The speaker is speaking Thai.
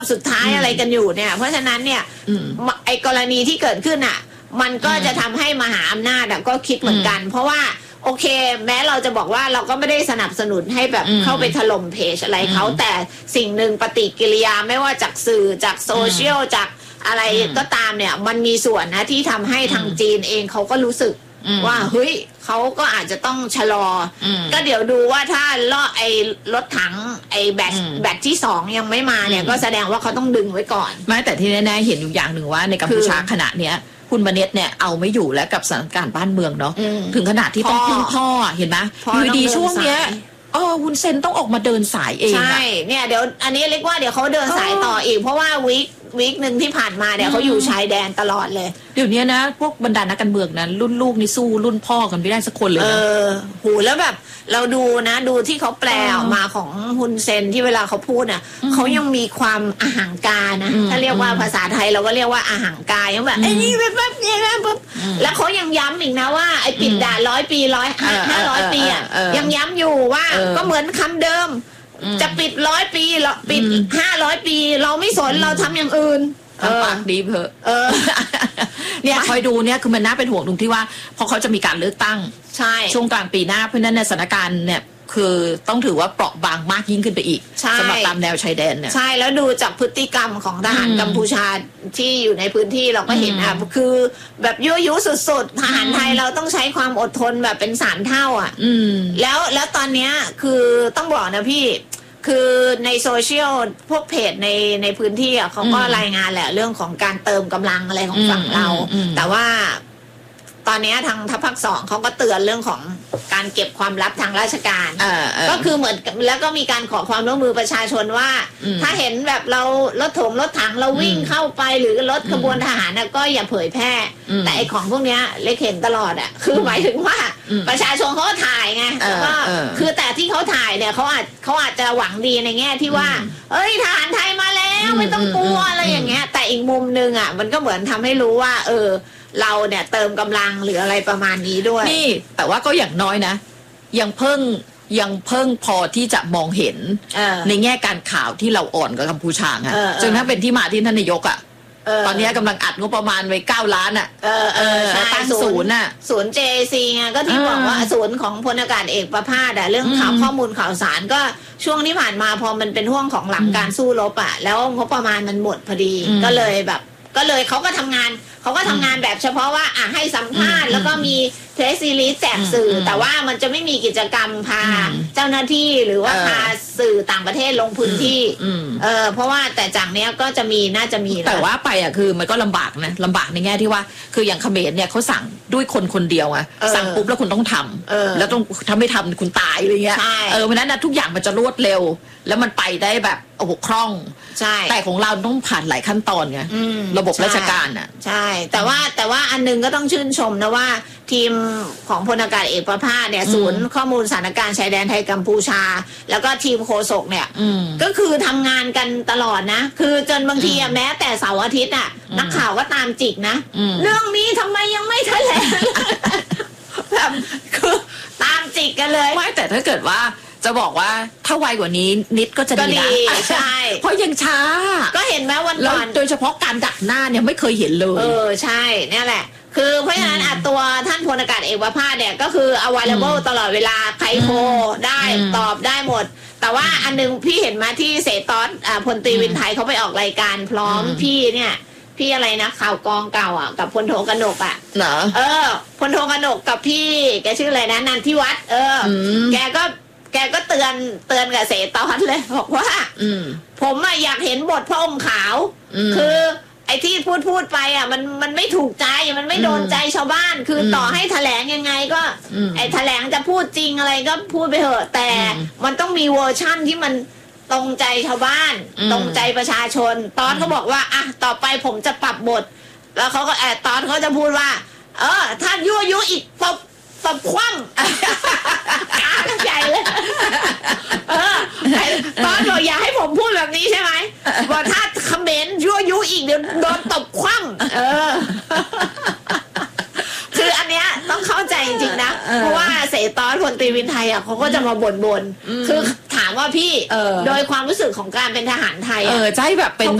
สุดท้ายอะไรกันอยู่เนี่ยเพราะฉะนั้นเนี่ยไอ้กรณีที่เกิดขึ้นอ่ะมันก็จะทำให้มหาอำนาจก็คิดเหมือนกันเพราะว่าโอเคแม้เราจะบอกว่าเราก็ไม่ได้สนับสนุนให้แบบเข้าไปถล่มเพจอะไรเขาแต่สิ่งหนึ่งปฏิกิริยาไม่ว่าจากสื่อจากโซเชียลจากอะไรก็ตามเนี่ยมันมีส่วนนะที่ทำให้ทางจีนเองเขาก็รู้สึกว่าเฮ้ยเขาก็อาจจะต้องชะลอก็เดี๋ยวดูว่าถ้าไอ้รถถังไอ้แบตที่2ยังไม่มาเนี่ยก็แสดงว่าเขาต้องดึงไว้ก่อนไม่แต่ที่แน่ๆเห็นอยู่อย่างหนึ่งว่าในกัมพูชาขณะเนี้ยคุณมาเน็ตเนี่ยเอาไม่อยู่แล้วกับสถานการณ์บ้านเมืองเนาะถึงขนาดที่ต้องพึ่งพ่อเห็นไหมอยู่ดีช่วงเนี้ยวุ้นเซนต้องออกมาเดินสายเองใช่เนี่ยเดี๋ยวอันนี้เรียกว่าเดี๋ยวเขาเดินสายต่ออีกเพราะว่าวีคหนึ่งที่ผ่านมาเนี่ยเขาอยู่ชายแดนตลอดเลยเดี๋ยวนี้นะพวกบรรดานักการเมืองนั้นรุ่นลูกนี่สู้รุ่นพ่อกันไม่ได้สักคนเลยนะหูแล้วแบบเราดูนะดูที่เขาแปลออกมาของฮุนเซนที่เวลาเขาพูดน่ะเขายังมีความอหังการนะถ้าเรียกว่าภาษาไทยเราก็เรียกว่าอหังการยังแบบไอ้นี่แบบนี้นะปุ๊บแล้วเขายังย้ำอีกนะว่าไอ้ปิดด่าน100 ปี500 ปีอ่ะยังย้ำอยู่ว่าก็เหมือนคำเดิมจะปิด100 ปีปิด500 ปีเราไม่สนเราทำอย่างอื่นปากดีเพอเนี่ยคอยดูเนี่ยคือมันน่าเป็นห่วงตรงที่ว่าพอเขาจะมีการเลือกตั้งใช่ช่วงกลางปีหน้าเพราะนั้นในสถานการณ์เนี่ยคือต้องถือว่าเปราะบางมากยิ่งขึ้นไปอีกสำหรับตามแนวชายแดนเนี่ยใช่แล้วดูจากพฤติกรรมของทหารกัมพูชาที่อยู่ในพื้นที่เราก็เห็นอ่ะคือแบบยั่วยุสุดๆทหารไทยเราต้องใช้ความอดทนแบบเป็น3 เท่าอ่ะแล้วตอนเนี้ยคือต้องบอกนะพี่คือในโซเชียลพวกเพจในพื้นที่อ่ะเขาก็รายงานแหละเรื่องของการเติมกำลังอะไรของฝั่งเราแต่ว่าตอนนี้ทางทัพภาค2เขาก็เตือนเรื่องของการเก็บความลับทางราชการก็คือเหมือนแล้วก็มีการขอความร่วมมือประชาชนว่าถ้าเห็นแบบเรารถถังเราวิ่งเข้าไปหรือรถขบวนทหารก็อย่าเผยแพร่แต่ไอของพวกนี้เล็กเห็นตลอดอ่ะคือหมายถึงว่าประชาชนเขาก็ถ่ายไงก็คือแต่ที่เขาถ่ายเนี่ยเขาอาจจะหวังดีในแง่ที่ว่าเอ้ยทหารไทยมาแล้วไม่ต้องกลัวอะไรอย่างเงี้ยแต่อีกมุมนึงอ่ะมันก็เหมือนทำให้รู้ว่าเราเนี่ยเติมกำลังหรืออะไรประมาณนี้ด้วยนี่แต่ว่าก็อย่างน้อยนะยังเพิ่งพอที่จะมองเห็นในแง่การข่าวที่เราอ่อนกับกัมพูชาอ่ะจนถ้าเป็นที่มาที่ท่านนายกอ่ะตอนนี้กำลังอัดงบประมาณไว้9 ล้านอ่ะตั้งศูนย์อ่ะศูนย์ JAC ไงก็ที่บอกว่าศูนย์ของพลอากาศเอกประภาสเรื่องข่าวข้อมูลข่าวสารก็ช่วงที่ผ่านมาพอมันเป็นห่วงของหลังการสู้รบอ่ะแล้วงบประมาณมันหมดพอดีก็เลยเขาก็ทำงานแบบเฉพาะว่าให้สัมภาษณ์แล้วก็มีเทสซีรีส์แจกสื่อแต่ว่ามันจะไม่มีกิจกรรมพาเจ้าหน้าที่หรือว่าพาสื่อต่างประเทศลงพื้นที่เพราะว่าแต่จากเนี้ยก็จะมีน่าจะมีแต่ว่าไปคือมันก็ลำบากนะลำบากในแง่ที่ว่าคืออย่างเขมรเนี่ยเขาสั่งด้วยคนเดียวอะสั่งปุ๊บแล้วคุณต้องทำแล้วต้องถ้าไม่ทำคุณตายอะไรเงี้ยเพราะนั้นนะทุกอย่างมันจะรวดเร็วแล้วมันไปได้แบบโอ้โหคล่องใช่แต่ของเราต้องผ่านหลายขั้นตอนไงระบบราชการอ่ะใช่แต่ว่าอันนึงก็ต้องชื่นชมนะว่าทีมของพลอากาศเอกประภาสเนี่ยศูนย์ข้อมูลสถานการณ์ชายแดนไทยกัมพูชาแล้วก็ทีมโฆษกเนี่ยก็คือทำงานกันตลอดนะคือจนบางทีแม้แต่เสาร์อาทิตย์นักข่าวก็ตามจิกนะเรื่องนี้ทำไมยังไม่แถลงแบบคือตามจิกกันเลยไม่แต่ถ้าเกิดว่าจะบอกว่าถ้าไวกว่านี้นิดก็จะดีนะใช่เพราะยังช้าก็เห็นไหมวันก่อนโดยเฉพาะการดักหน้าเนี่ยไม่เคยเห็นเลยใช่เนี่ยแหละคือเพราะฉะนั้นตัวท่านพลอากาศเอกประภาสเนี่ยก็คือ available ตลอดเวลาใครโทรได้ตอบได้หมดแต่ว่าอันนึงพี่เห็นมาที่เสตอนพลตรีวินไทยเขาไปออกรายการพร้อมพี่เนี่ยพี่อะไรนะข่าวกองเก่ากับพลโทกนกเหรอพลโทกนกกับพี่แกชื่ออะไรนะนันทิวัฒน์แกก็เตือนกับเสตอนเลยบอกว่าผมอยากเห็นบทพระองค์ขาวคือไอ้ที่พูดไปมันไม่ถูกใจมันไม่โดนใจชาวบ้านคือต่อให้แถลงยังไงก็ไอ้แถลงจะพูดจริงอะไรก็พูดไปเถอะแต่มันต้องมีเวอร์ชั่นที่มันตรงใจชาวบ้านตรงใจประชาชนตอนเขาบอกว่าต่อไปผมจะปรับบทแล้วเขาก็ตอนเขาจะพูดว่าถ้ายั่วยุอีกตบคว่ำใหญ่เลยตอนบอกอย่าให้ผมพูดแบบนี้ใช่ไหมว่าถ้าคอมเมนต์ยั่วยุอีกเดี๋ยวโดนตบคว่ำคืออันเนี้ยต้องเข้าใจจริงๆนะเพราะว่าเสตอนพลตรีวินไทยเขาก็จะมาบ่นคือถามามว่าพี่โดยความรู้สึกของการเป็นทหารไทยจะให้แบบเป็น